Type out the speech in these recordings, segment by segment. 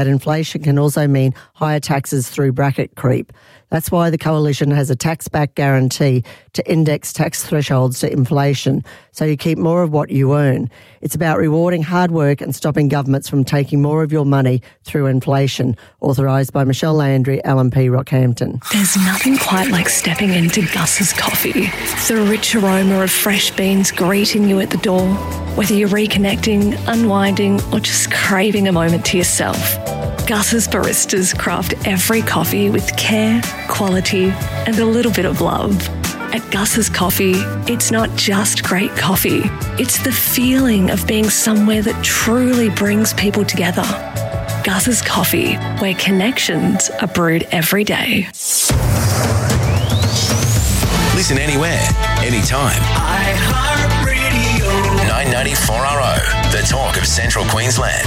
That inflation can also mean higher taxes through bracket creep. That's why the Coalition has a tax-back guarantee to index tax thresholds to inflation, so you keep more of what you earn. It's about rewarding hard work and stopping governments from taking more of your money through inflation. Authorised by Michelle Landry, LNP, Rockhampton. There's nothing quite like stepping into Gus's coffee. The rich aroma of fresh beans greeting you at the door. Whether you're reconnecting, unwinding, or just craving a moment to yourself, Gus's baristas craft every coffee with care, quality, and a little bit of love. At Gus's Coffee, it's not just great coffee. It's the feeling of being somewhere that truly brings people together. Gus's Coffee, where connections are brewed every day. Listen anywhere, anytime. iHeartRadio. 994RO, the talk of Central Queensland.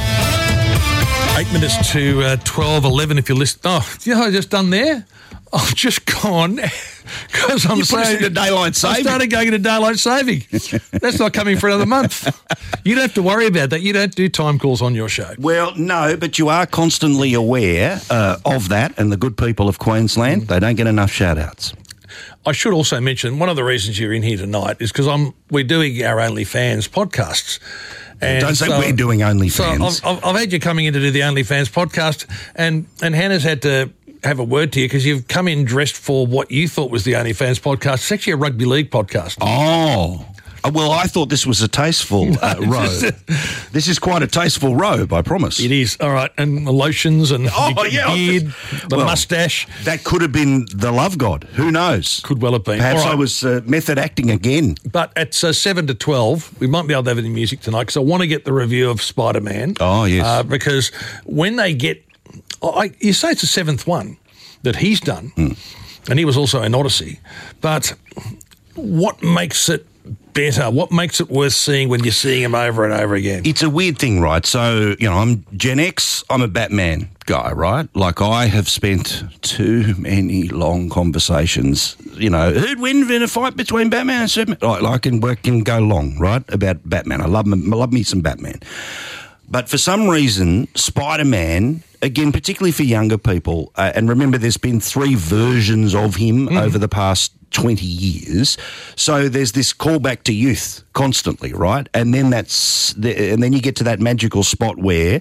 8 minutes to 12:11 if you listen. Oh, you know what I've just done there? I've just gone because I'm saying into daylight saving. I started going into daylight saving. That's not coming for another month. You don't have to worry about that. You don't do time calls on your show. Well, no, but you are constantly aware of that, and the good people of Queensland, they don't get enough shout-outs. I should also mention one of the reasons you're in here tonight is because we're doing our OnlyFans podcasts. And don't say we're doing OnlyFans. So I've had you coming in to do the OnlyFans podcast, and Hannah's had to have a word to you because you've come in dressed for what you thought was the OnlyFans podcast. It's actually a rugby league podcast. Oh. Well, I thought this was a tasteful robe. This is quite a tasteful robe, I promise. It is. All right. And the lotions and the beard, the moustache. That could have been the love god. Who knows? Could well have been. Perhaps I was method acting again. But at 7 to 12, we might be able to have any music tonight because I want to get the review of Spider-Man. Oh, yes. Because when they get... you say it's the seventh one that he's done, and he was also in Odyssey. But what makes it better? What makes it worth seeing when you're seeing him over and over again? It's a weird thing, right? So, I'm Gen X, I'm a Batman guy, right? Like, I have spent too many long conversations, who'd win in a fight between Batman and Superman? I can go long, right, about Batman. I love me some Batman. But for some reason, Spider-Man, again, particularly for younger people, and remember there's been 3 versions of him over the past 20 years. So there's this callback to youth constantly, right? And then and then you get to that magical spot where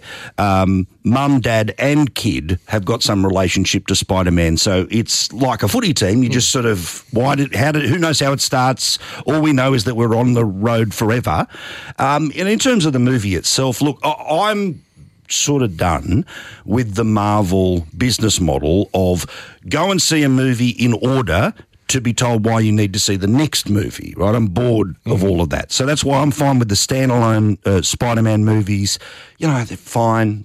mum, dad and kid have got some relationship to Spider-Man. So it's like a footy team. You just sort of, who knows how it starts? All we know is that we're on the road forever. And in terms of the movie itself, look, I'm sort of done with the Marvel business model of go and see a movie in order to be told why you need to see the next movie, right? I'm bored of all of that. So that's why I'm fine with the standalone Spider-Man movies. They're fine.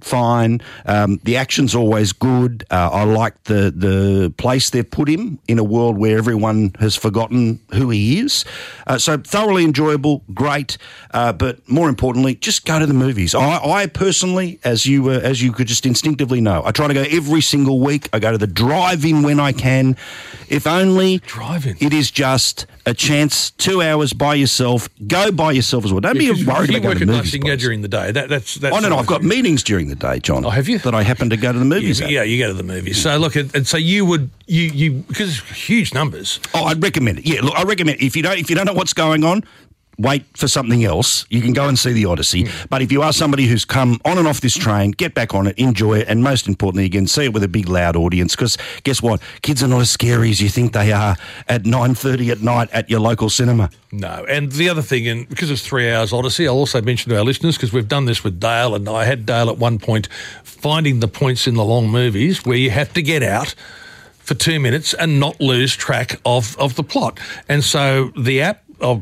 The action's always good. I like the place they've put him in a world where everyone has forgotten who he is. So thoroughly enjoyable, great. But more importantly, just go to the movies. I personally, as you could just instinctively know, I try to go every single week. I go to the drive-in when I can. If only drive-in. It is just a chance, 2 hours by yourself. Go by yourself as well. Don't be worried about going to the movies. You go during the day. That's no, I've got meetings during the day, John. Oh, have you? That I happen to go to the movies at. Yeah, you go to the movies. So look, and so you would because it's huge numbers. Oh, I'd recommend it. Yeah, look, I recommend it. If you don't know what's going on, wait for something else. You can go and see the Odyssey. But if you are somebody who's come on and off this train, get back on it, enjoy it, and most importantly, again, see it with a big, loud audience. Because guess what? Kids are not as scary as you think they are at 9:30 at night at your local cinema. No, and the other thing, and because it's 3 hours Odyssey, I'll also mention to our listeners, because we've done this with Dale, and I had Dale at one point finding the points in the long movies where you have to get out for 2 minutes and not lose track of the plot. And so the app,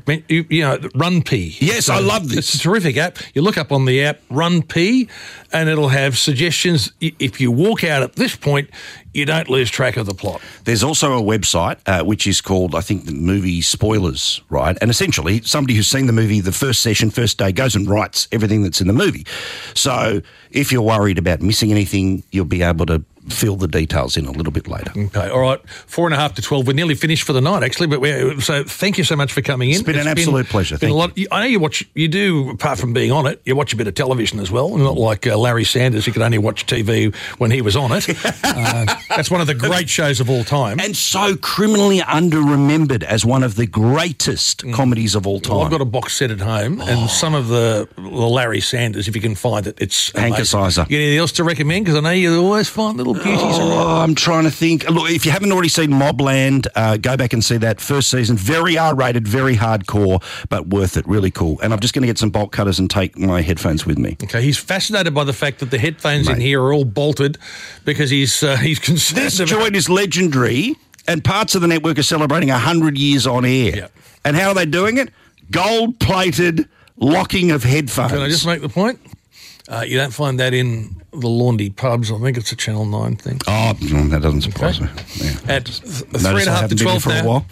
Run P. Yes, I love this. It's a terrific app. You look up on the app Run P, and it'll have suggestions. If you walk out at this point, you don't lose track of the plot. There's also a website which is called, I think, the Movie Spoilers, right? And essentially, somebody who's seen the movie the first session, first day, goes and writes everything that's in the movie. So if you're worried about missing anything, you'll be able to fill the details in a little bit later. Okay, all right. 4.5 to 12. We're nearly finished for the night, actually. But so thank you so much for coming in. It's been an absolute pleasure. Been a lot. I know you do, apart from being on it, you watch a bit of television as well. Not like Larry Sanders, who could only watch TV when he was on it. That's one of the great shows of all time. And so criminally under-remembered as one of the greatest comedies of all time. Well, I've got a box set at home, and some of the Larry Sanders, if you can find it, it's Hanker Sizer. You got anything else to recommend? Because I know you always find little beauties around. I'm trying to think. Look, if you haven't already seen Mobland, go back and see that first season. Very R-rated, very hardcore, but worth it. Really cool. And I'm just going to get some bolt cutters and take my headphones with me. Okay, he's fascinated by the fact that the headphones in here are all bolted because he's concerned. This joint is legendary, and parts of the network are celebrating 100 years on air. Yep. And how are they doing it? Gold-plated locking of headphones. Can I just make the point? You don't find that in the Laundy pubs. I think it's a Channel 9 thing. Oh, that doesn't surprise me. Yeah. At 3.5 to 12 for now. a while.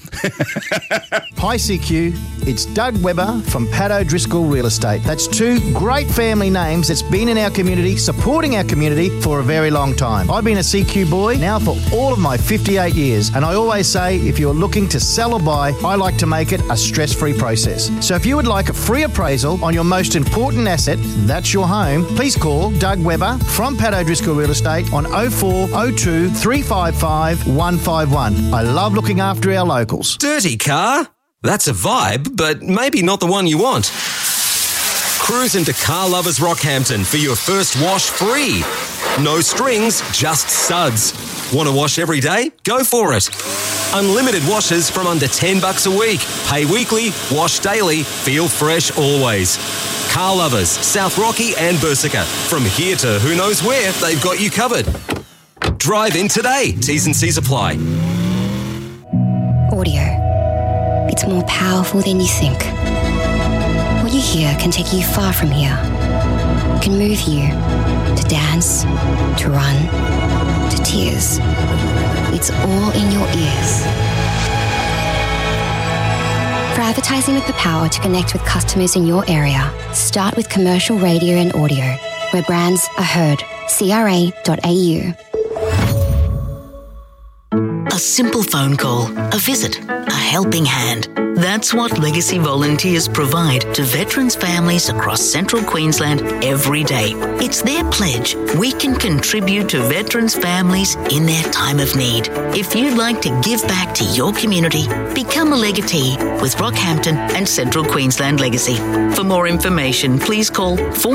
Hi CQ, it's Doug Webber from Pat O'Driscoll Real Estate. That's two great family names that's been in our community, supporting our community for a very long time. I've been a CQ boy now for all of my 58 years, and I always say if you're looking to sell or buy, I like to make it a stress-free process. So if you would like a free appraisal on your most important asset, that's your home, please call Doug Webber from Pat O'Driscoll Real Estate on 0402 355 151. I love looking after our locals. Dirty car? That's a vibe, but maybe not the one you want. Cruise into Car Lovers Rockhampton for your first wash free. No strings, just suds. Want to wash every day? Go for it. Unlimited washes from under $10 a week. Pay weekly, wash daily, feel fresh always. Car Lovers, South Rocky and Bersica. From here to who knows where, they've got you covered. Drive in today. T's and C's apply. Audio. It's more powerful than you think. What you hear can take you far from here. It can move you to dance, to run, to tears. It's all in your ears. For advertising with the power to connect with customers in your area, start with commercial radio and audio, where brands are heard. CRA.au. A simple phone call, a visit, a helping hand. That's what Legacy volunteers provide to veterans' families across Central Queensland every day. It's their pledge. We can contribute to veterans' families in their time of need. If you'd like to give back to your community, become a legatee with Rockhampton and Central Queensland Legacy. For more information, please call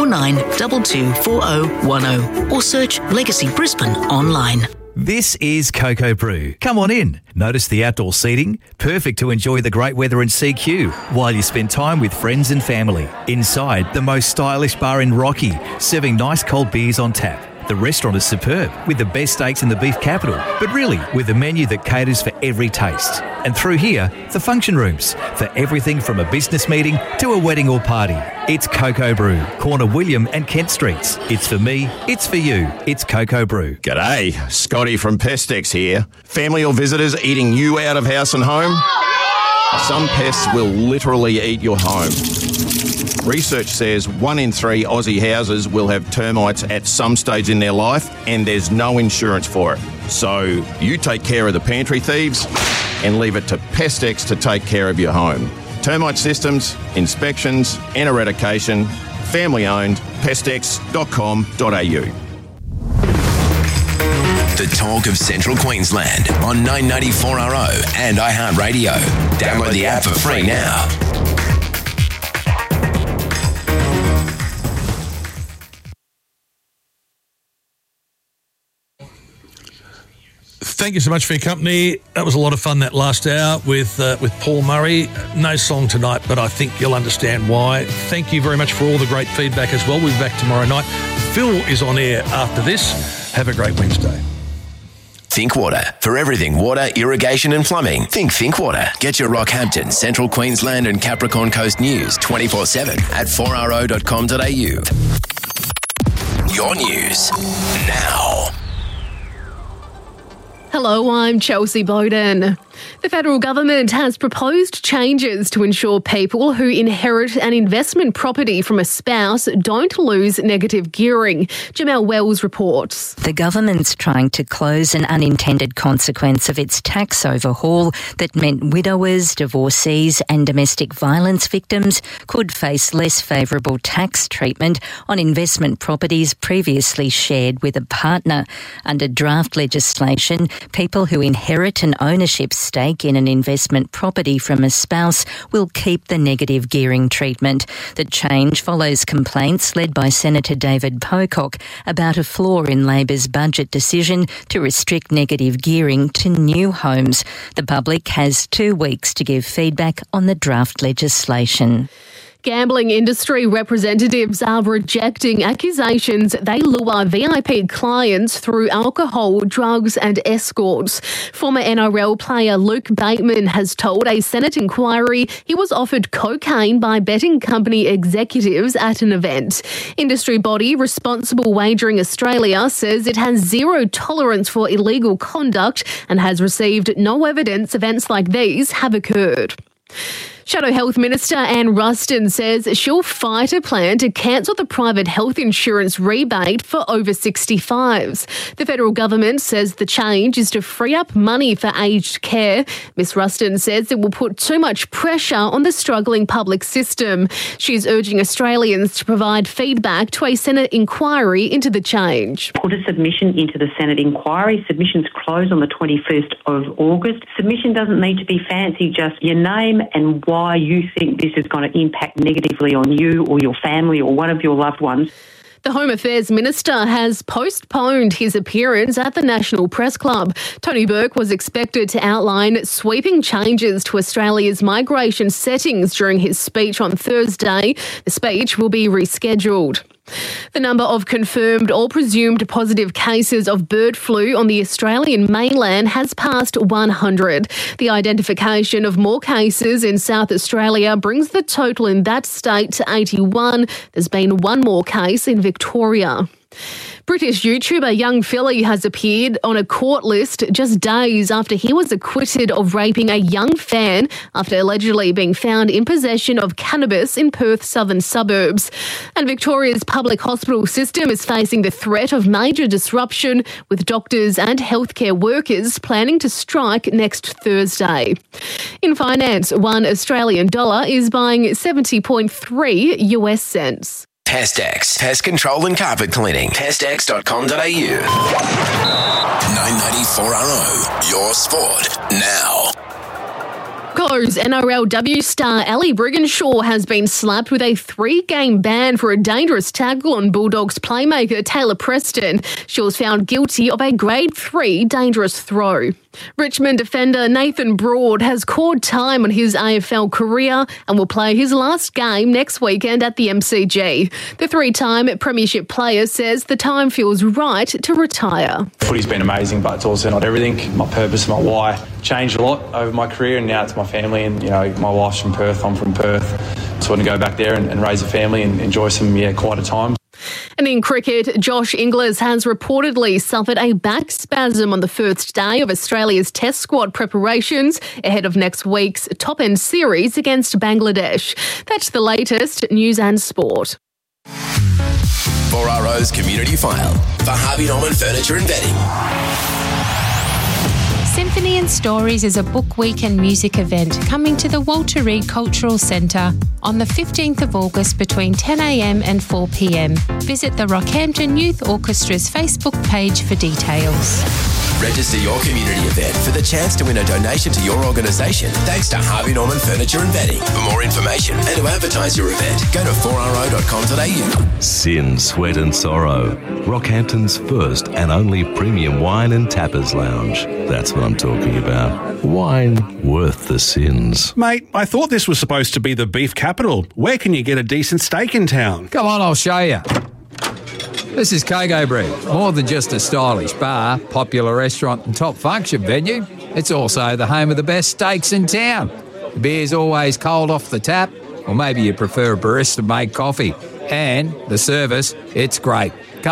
49224010 or search Legacy Brisbane online. This is Cocoa Brew. Come on in. Notice the outdoor seating, perfect to enjoy the great weather in CQ while you spend time with friends and family. Inside, the most stylish bar in Rocky, serving nice cold beers on tap. The restaurant is superb, with the best steaks in the beef capital, but really with a menu that caters for every taste. And through here, the function rooms, for everything from a business meeting to a wedding or party. It's Cocoa Brew, corner William and Kent Streets. It's for me, it's for you, it's Cocoa Brew. G'day, Scotty from Pestex here. Family or visitors eating you out of house and home? Some pests will literally eat your home. Research says 1 in 3 Aussie houses will have termites at some stage in their life, and there's no insurance for it. So you take care of the pantry thieves and leave it to Pestex to take care of your home. Termite systems, inspections and eradication, family owned, pestex.com.au. The talk of Central Queensland on 994RO and iHeartRadio. Download the app for free now. Thank you so much for your company. That was a lot of fun, that last hour with Paul Murray. No song tonight, but I think you'll understand why. Thank you very much for all the great feedback as well. We'll be back tomorrow night. Phil is on air after this. Have a great Wednesday. Think Water. For everything water, irrigation and plumbing, think Water. Get your Rockhampton, Central Queensland and Capricorn Coast news 24/7 at 4ro.com.au. Your news now. Hello, I'm Chelsea Bowden. The federal government has proposed changes to ensure people who inherit an investment property from a spouse don't lose negative gearing. Jamel Wells reports. The government's trying to close an unintended consequence of its tax overhaul that meant widowers, divorcees and domestic violence victims could face less favourable tax treatment on investment properties previously shared with a partner. Under draft legislation, people who inherit an ownership stake in an investment property from a spouse will keep the negative gearing treatment. The change follows complaints led by Senator David Pocock about a flaw in Labor's budget decision to restrict negative gearing to new homes. The public has 2 weeks to give feedback on the draft legislation. Gambling industry representatives are rejecting accusations they lure VIP clients through alcohol, drugs and escorts. Former NRL player Luke Bateman has told a Senate inquiry he was offered cocaine by betting company executives at an event. Industry body Responsible Wagering Australia says it has zero tolerance for illegal conduct and has received no evidence events like these have occurred. Shadow Health Minister Anne Ruston says she'll fight a plan to cancel the private health insurance rebate for over 65s. The federal government says the change is to free up money for aged care. Ms Ruston says it will put too much pressure on the struggling public system. She's urging Australians to provide feedback to a Senate inquiry into the change. Put a submission into the Senate inquiry. Submissions close on the 21st of August. Submission doesn't need to be fancy, just your name and why you think this is going to impact negatively on you or your family or one of your loved ones. The Home Affairs Minister has postponed his appearance at the National Press Club. Tony Burke was expected to outline sweeping changes to Australia's migration settings during his speech on Thursday. The speech will be rescheduled. The number of confirmed or presumed positive cases of bird flu on the Australian mainland has passed 100. The identification of more cases in South Australia brings the total in that state to 81. There's been one more case in Victoria. British YouTuber Young Philly has appeared on a court list just days after he was acquitted of raping a young fan after allegedly being found in possession of cannabis in Perth's southern suburbs. And Victoria's public hospital system is facing the threat of major disruption, with doctors and healthcare workers planning to strike next Thursday. In finance, $1 Australian dollar is buying 70.3 US cents. Pestex, pest control and carpet cleaning. Pestex.com.au. 994RO, your sport now. Co's NRLW star Ellie Brigginshaw has been slapped with a 3-game ban for a dangerous tackle on Bulldogs playmaker Taylor Preston. She was found guilty of a Grade 3 dangerous throw. Richmond defender Nathan Broad has caught time on his AFL career and will play his last game next weekend at the MCG. The 3-time premiership player says the time feels right to retire. Footy's been amazing, but it's also not everything. My purpose, my why changed a lot over my career, and now it's my family. And my wife's from Perth, I'm from Perth. So I want to go back there and raise a family and enjoy some quieter time. And in cricket, Josh Inglis has reportedly suffered a back spasm on the first day of Australia's Test squad preparations ahead of next week's top-end series against Bangladesh. That's the latest news and sport. 4RO's Community File for Harvey Norman Furniture and Bedding. Symphony and Stories is a book week and music event coming to the Walter Reed Cultural Centre on the 15th of August between 10am and 4pm. Visit the Rockhampton Youth Orchestra's Facebook page for details. Register your community event for the chance to win a donation to your organisation thanks to Harvey Norman Furniture and Bedding. For more information and to advertise your event, go to 4ro.com.au. Sin, Sweat and Sorrow, Rockhampton's first and only premium wine and tappers lounge. That's what I'm talking about. Wine worth the sins. Mate, I thought this was supposed to be the beef capital. Where can you get a decent steak in town? Come on, I'll show you. This is Coco Brew. More than just a stylish bar, popular restaurant and top function venue, it's also the home of the best steaks in town. The beer's always cold off the tap, or maybe you prefer a barista-made coffee. And the service, it's great. Come on,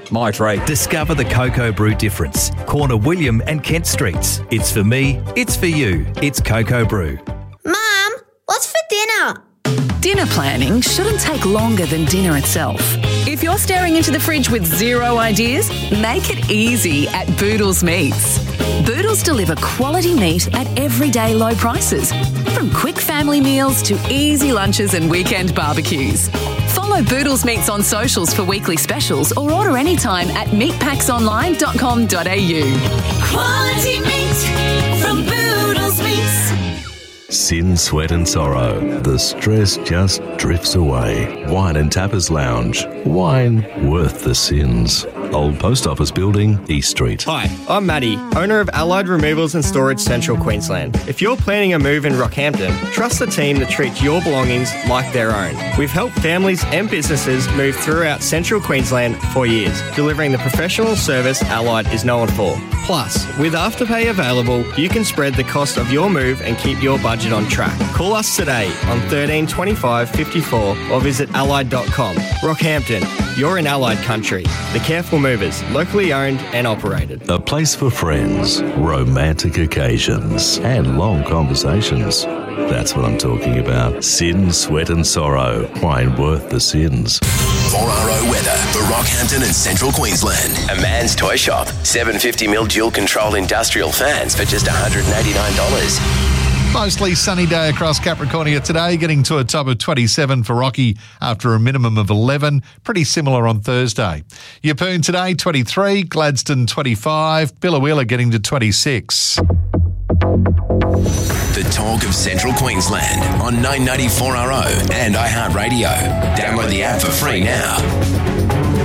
My treat. Discover the Cocoa Brew difference. Corner William and Kent Streets. It's for me, it's for you. It's Cocoa Brew. Mum, what's for dinner? Dinner planning shouldn't take longer than dinner itself. If you're staring into the fridge with zero ideas, make it easy at Boodles Meats. Boodles deliver quality meat at everyday low prices, from quick family meals to easy lunches and weekend barbecues. Follow Boodles Meats on socials for weekly specials or order anytime at meatpacksonline.com.au. Quality meat from Boodles Meats. Sin, Sweat and Sorrow. The stress just drifts away. Wine and Tappers Lounge. Wine worth the sins. Old Post Office Building, East Street. Hi, I'm Matty, owner of Allied Removals and Storage Central Queensland. If you're planning a move in Rockhampton, trust the team that treats your belongings like their own. We've helped families and businesses move throughout Central Queensland for years, delivering the professional service Allied is known for. Plus, with Afterpay available, you can spread the cost of your move and keep your budget on track. Call us today on 13 25 54 or visit allied.com. Rockhampton, you're in Allied country. The Careful Movers, locally owned and operated. A place for friends, romantic occasions, and long conversations. That's what I'm talking about. Sin, Sweat and Sorrow. Wine worth the sins. 4RO weather for Rockhampton and Central Queensland. A Man's Toy Shop. 750mm dual control industrial fans for just $189. Mostly sunny day across Capricornia today, getting to a top of 27 for Rocky after a minimum of 11. Pretty similar on Thursday. Yeppoon today, 23. Gladstone, 25. Billawheeler getting to 26. The talk of Central Queensland on 994RO and iHeartRadio. Download the app for free now.